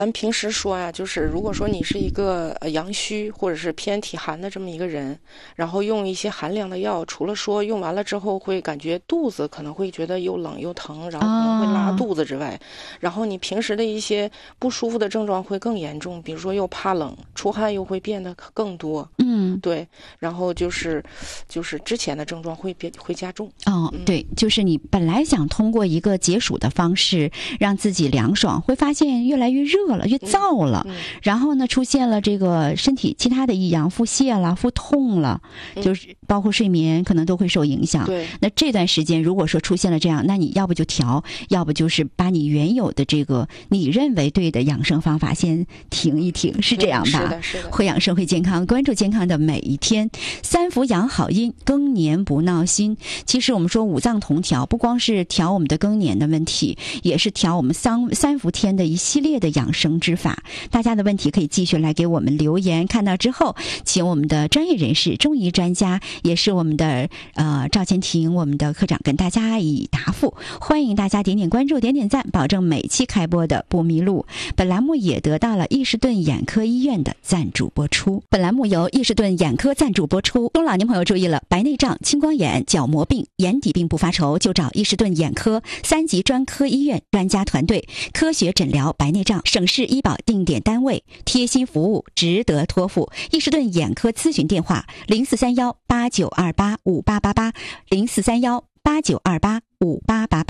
咱平时说呀，就是如果说你是一个阳虚或者是偏体寒的这么一个人，然后用一些寒凉的药，除了说用完了之后会感觉肚子可能会觉得又冷又疼，然后可能会拉肚子之外，然后你平时的一些不舒服的症状会更严重，比如说又怕冷，出汗又会变得更多。对，然后就是之前的症状会加重。 对，就是你本来想通过一个解暑的方式让自己凉爽，会发现越来越热了，越燥了，然后呢出现了这个身体其他的异样，腹泻了，腹痛了，就是包括睡眠可能都会受影响。 对， 那这段时间如果说出现了这样，那你要不就调，要不就是把你原有的这个你认为对的养生方法先停一停，是这样吧？ 是的。 会养生会健康，关注健康的每一天。三伏养好阴，更年不闹心。其实我们说五脏同调，不光是调我们的更年的问题，也是调我们三伏天的一系列的养生之法。大家的问题可以继续来给我们留言，看到之后请我们的专业人士中医专家，也是我们的赵建庭我们的科长跟大家以答复。欢迎大家点点关注，点点赞，保证每期开播的不迷路。本栏目也得到了伊士顿眼科医院的赞助播出。本栏目由伊士顿眼科赞助播出。中老年朋友注意了，白内障、青光眼、角膜病、眼底病不发愁，就找伊士顿眼科3级专科医院，专家团队科学诊疗白内障，省市医保定点单位，贴心服务，值得托付。伊士顿眼科咨询电话043189285888，043189285888。